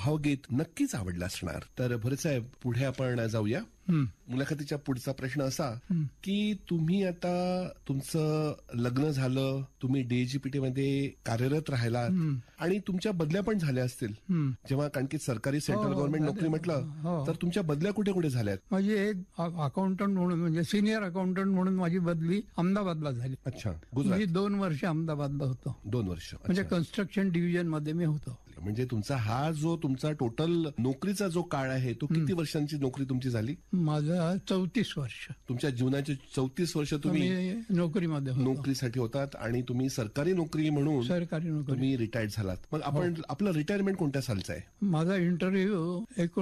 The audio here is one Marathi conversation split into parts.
भावगीत नक्कीच आवडलं असणार. तर भोरे साहेब, पुढे आपण जाऊया. मुलाखतीच्या पुढचा प्रश्न असा की तुम्ही आता तुमचं लग्न झालं, तुम्ही डीजीपीटी मध्ये कार्यरत राहिलात आणि तुमच्या बदल्या पण झाल्या असतील जेव्हा, कारण की सरकारी सेंट्रल गव्हर्नमेंट नोकरी म्हटलं तर तुमच्या बदल्या कुठे कुठे झाल्यात? माझी एक अकाउंटंट म्हणून, म्हणजे सिनियर अकाउंटंट म्हणून माझी बदली अहमदाबादला झाली. अच्छा, मी 2 वर्ष अहमदाबादला होतो. 2 वर्ष म्हणजे कन्स्ट्रक्शन डिव्हिजन मध्ये मी होतो. म्हणजे तुमचा हा जो तुमचा टोटल नोकरीचा जो काळ आहे तो किती वर्षांची नोकरी तुमची झाली? माझं 34 वर्ष. तुमच्या जीवनाचे 34 वर्ष तुम्ही नोकरीमध्ये नोकरीसाठी होतात आणि तुम्ही सरकारी नोकरी म्हणून सरकारी नोकरी तुम्ही रिटायर्ड झालात. मग आपण आपलं रिटायरमेंट कोणत्या सालचं आहे? माझा इंटरव्ह्यू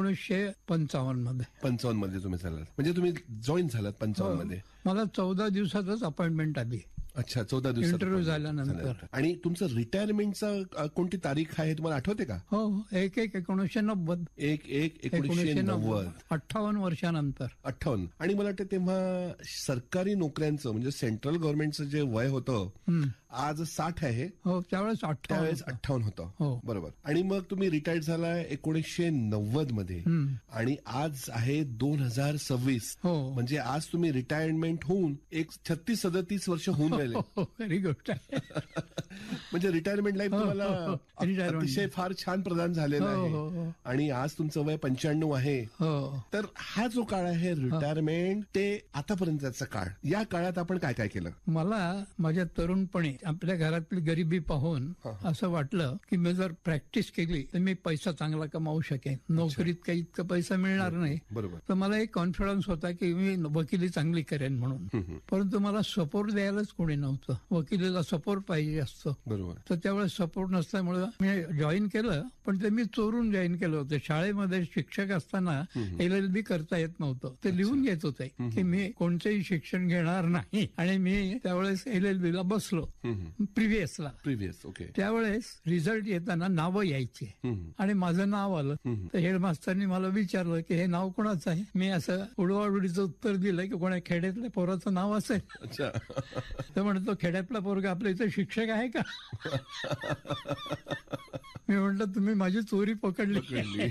1955 मध्ये. 55 मध्ये तुम्ही झालात, म्हणजे तुम्ही जॉईन झालात 55 मध्ये. मला 14 दिवसातच अपॉइंटमेंट आली. अच्छा, 14 दिवसात इंटरव्ह्यू झाल्यानंतर. आणि तुमचं रिटायरमेंटचा कोणती तारीख आहे तुम्हाला आठवते का? हो, 1/1/1990. 1/1/1990. 58 वर्षानंतर. 58. आणि मला वाटतं तेव्हा सरकारी नोकऱ्यांचं म्हणजे सेंट्रल गव्हर्नमेंटचं जे वय होतं आज 60 आहे. हो, त्यावेळेस 58 होतं. हो, बरोबर. आणि मग तुम्ही रिटायर्ड झालाय 1990 मध्ये आणि आज आहे 2026. म्हणजे आज तुम्ही रिटायरमेंट होऊन एक 36-37 वर्ष होऊन राहिले. खरी गोष्ट आहे. म्हणजे रिटायरमेंट लाईफ तुम्हाला अतिशय फार छान प्रदान झालेला आहे. आणि आज तुमचं वय 95 आहे. तर हा जो काळ आहे रिटायरमेंट, ते आतापर्यंतचा काळ, या काळात आपण काय काय केलं? मला माझ्या तरुणपणी आपल्या घरातली गरिबी पाहून असं वाटलं की मी जर प्रॅक्टिस केली तर मी पैसा चांगला कमावू शकेन. नोकरीत काही इतका पैसा मिळणार नाही. बरोबर. तर मला एक कॉन्फिडन्स होता की मी वकिली चांगली करेन म्हणून. परंतु मला सपोर्ट द्यायलाच कोणी नव्हतं. वकिलीला सपोर्ट पाहिजे असतं. बरोबर. तर त्यावेळेस सपोर्ट नसल्यामुळे मी जॉईन केलं, पण ते मी चोरून जॉईन केलं होतं. शाळेमध्ये शिक्षक असताना LLB करता येत नव्हतं. ते लिहून घेत होते की मी कोणतेही शिक्षण घेणार नाही, आणि मी त्यावेळेस LLB ला बसलो. प्रिव्हियस. ओके. त्यावेळेस रिझल्ट येताना नावं यायची आणि माझं नाव आलं. तर हेडमास्टरनी मला विचारलं की हे नाव कोणाचं आहे. मी असं उडवाउडीचं उत्तर दिलं की कोणा खेड्यातल्या पोराचं नाव असेल. अच्छा. तर म्हणतो खेड्यातला पोरगा आपल्या इथे शिक्षक आहे का? मी म्हटलं तुम्ही माझी चोरी पकडली.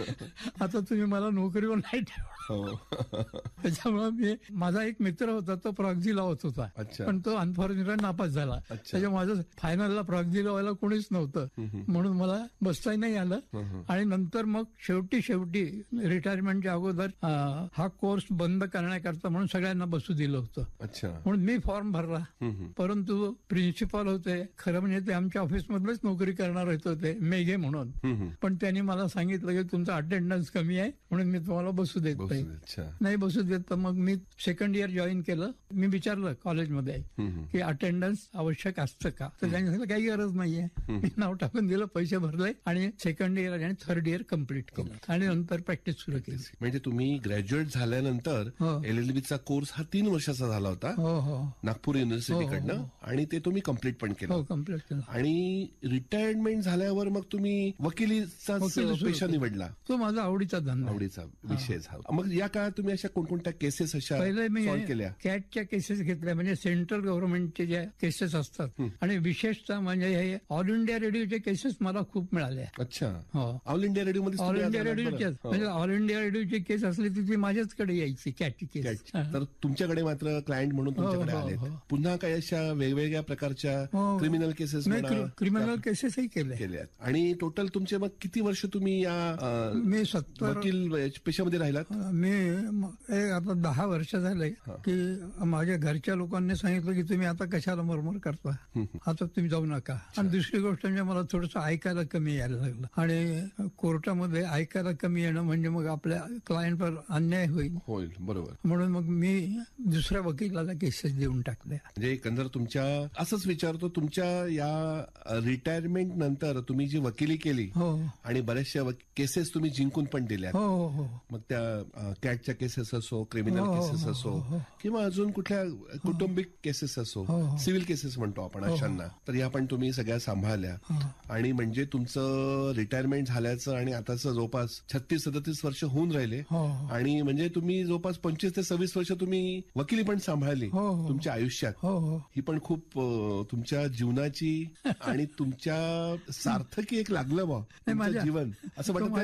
आता तुम्ही मला नोकरीवर नाही ठेवणार. त्याच्यामुळे मी, माझा एक मित्र होता तो प्रॉक्झी लावत होता, पण तो अनफॉर्च्युनेटली नापास झाला. त्याच्यामुळे माझं फायनलला प्रॉक्झी लावायला कोणीच नव्हतं, म्हणून मला बसताही नाही आलं. आणि नंतर मग शेवटी रिटायरमेंटच्या अगोदर हा कोर्स बंद करण्याकरता म्हणून सगळ्यांना बसू दिलं होतं. म्हणून मी फॉर्म भरला. परंतु प्रिन्सिपल होते, खरं म्हणजे ते आमच्या ऑफिसमधलेच नोकरी करणार होते मेघे म्हणून, पण त्यांनी मला सांगितलं की तुमचा अटेंडन्स कमी आहे म्हणून मी तुम्हाला बसू देत नाही बसू देत. तर मग मी सेकंड इयर जॉईन केलं. मी विचारलं कॉलेजमध्ये की अटेंडन्स आवश्यक असतं का, तर त्यांनी सांगितलं काही गरज नाहीये. मी नाव टाकून दिलं, पैसे भरले आणि सेकंड इयर आणि थर्ड इयर कम्प्लीट केलं आणि नंतर प्रॅक्टिस सुरू केली. म्हणजे तुम्ही ग्रॅज्युएट झाल्यानंतर LLBचा कोर्स हा 3 वर्षाचा झाला होता नागपूर युनिव्हर्सिटीकडनं, आणि ते तुम्ही कम्प्लीट पण केलं. कम्प्लीट केलं. आणि रिटायरमेंट झाल्यावर मग तुम्ही वकिलीचा पेशा निवडला. तो माझा आवडीचा धंदा, आवडीचा विषय झाला. मग या काळात तुम्ही अशा कोणकोणत्या केसेस अशा पहिले मी केल्या? कॅटच्या केसेस घेतल्या, म्हणजे सेंट्रल गव्हर्नमेंटचे ज्या केसेस असतात, आणि विशेषतः म्हणजे हे ऑल इंडिया रेडिओचे केसेस मला खूप मिळाले. अच्छा. ऑल इंडिया रेडिओ मध्ये? ऑल इंडिया रेडिओच्या, म्हणजे ऑल इंडिया रेडिओची केस असली ती माझ्याचकडे यायची, कॅटची केस. तर तुमच्याकडे मात्र क्लायंट म्हणून तुमच्याकडे आले. पुन्हा काही अशा वेगवेगळ्या प्रकारच्या क्रिमिनल केसेस? क्रिमिनल केसेसही केल्यात. आणि टोटल तुमचे मग किती वर्ष तुम्ही या मी 70 वकील पेशामध्ये राहिलात? मी आता 10 वर्ष झाले की माझ्या घरच्या लोकांनी सांगितलं की तुम्ही आता कशाला मरमर करता, आता तुम्ही जाऊ नका. आणि दुसरी गोष्ट म्हणजे मला थोडंसं ऐकायला कमी यायला लागलं, आणि कोर्टामध्ये ऐकायला कमी येणं म्हणजे मग आपल्या क्लायंटवर अन्याय होईल. बरोबर. म्हणून मग मी दुसऱ्या वकिलाला केसेस देऊन टाकल्या. म्हणजे एकंदर तुमच्या, असंच विचारतो, तुमच्या या रिटायरमेंट नंतर तुम्ही जी वकिली केली आणि बऱ्याचशा केसेस तुम्ही जिंकून पण दिल्या. मग त्या कॅटच्या केसेस असो, क्रिमिनल केसेस असो, किंवा अजून कुठल्या कौटुंबिक केसेस असो, सिव्हिल केसेस म्हणतो आपण अशांना, तर या पण तुम्ही सगळ्या सांभाळल्या. आणि म्हणजे तुमचं रिटायरमेंट झाल्याचं आणि आताचं जवळपास 36-37 वर्ष होऊन राहिले. आणि म्हणजे तुम्ही जवळपास 25 ते 26 वर्ष तुम्ही वकिली पण सांभाळली तुमच्या आयुष्यात. ही पण खूप तुमच्या जीवनाची आणि तुमच्या सार्थकी एक लागलं बा तुमचं जीवन, असं वाटतं.